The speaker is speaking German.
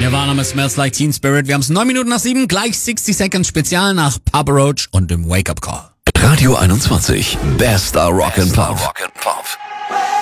Nirvana mit Smells Like Teen Spirit. Wir haben es 9 Minuten nach 7, gleich 60 Seconds Spezial nach Papa Roach und dem Wake Up Call. Radio 21, bester Rock'n'Pop.